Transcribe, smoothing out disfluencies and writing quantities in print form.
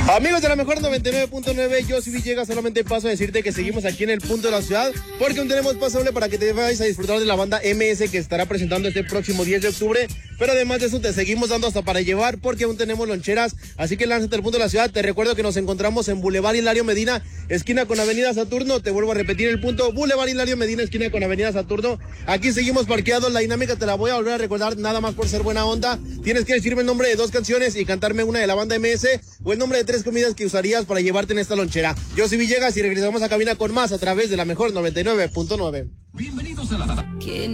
Amigos de la mejor 99.9, yo soy Villegas, solamente paso a decirte que seguimos aquí en el punto de la ciudad, porque aún tenemos paso doble para que te vayas a disfrutar de la banda MS que estará presentando este próximo 10 de octubre, pero además de eso te seguimos dando hasta para llevar, porque aún tenemos loncheras, así que lánzate al punto de la ciudad. Te recuerdo que nos encontramos en Boulevard Hilario Medina, esquina con Avenida Saturno. Te vuelvo a repetir el punto: Boulevard Hilario Medina, esquina con Avenida Saturno. Aquí seguimos parqueados. La dinámica te la voy a volver a recordar, nada más por ser buena onda. Tienes que decirme el nombre de 2 canciones y cantarme una de la banda MS, o el nombre de 3 comidas que usarías para llevarte en esta lonchera. Yo soy Villegas y regresamos a cabina con más a través de la mejor 99.9. Bienvenidos a la...